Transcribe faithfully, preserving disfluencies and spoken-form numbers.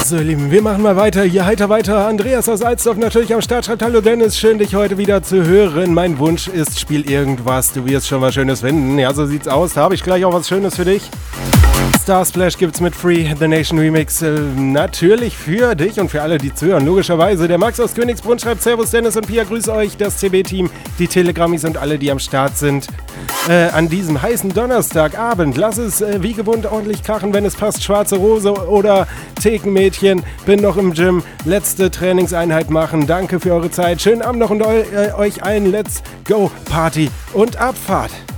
So, ihr Lieben, wir machen mal weiter. Hier heiter weiter. Andreas aus Alsdorf natürlich am Start. Schreibt: Hallo Dennis, schön dich heute wieder zu hören. Mein Wunsch ist, spiel irgendwas. Du wirst schon was Schönes finden. Ja, so sieht's aus. Da habe ich gleich auch was Schönes für dich. Starsplash gibt's mit Free The Nation Remix äh, natürlich für dich und für alle, die zuhören. Logischerweise. Der Max aus Königsbrunn schreibt: Servus Dennis und Pia, grüße euch, das C B-Team, die Telegrammis und alle, die am Start sind. Äh, an diesem heißen Donnerstagabend. Lass es äh, wie gewohnt ordentlich krachen, wenn es passt. Schwarze Rose oder Thekenmädchen. Bin noch im Gym. Letzte Trainingseinheit machen. Danke für eure Zeit. Schönen Abend noch und eu- äh, euch allen. Let's go Party und Abfahrt.